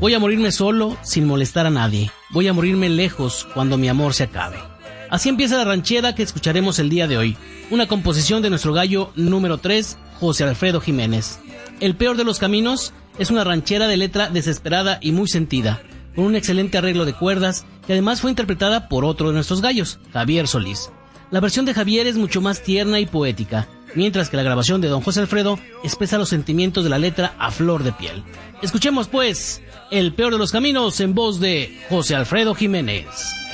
Voy a morirme solo, sin molestar a nadie. Voy a morirme lejos cuando mi amor se acabe. Así empieza la ranchera que escucharemos el día de hoy. Una composición de nuestro gallo número 3, José Alfredo Jiménez. El peor de los caminos es una ranchera de letra desesperada y muy sentida, con un excelente arreglo de cuerdas, que además fue interpretada por otro de nuestros gallos, Javier Solís. La versión de Javier es mucho más tierna y poética, mientras que la grabación de don José Alfredo expresa los sentimientos de la letra a flor de piel. Escuchemos pues El peor de los caminos en voz de José Alfredo Jiménez.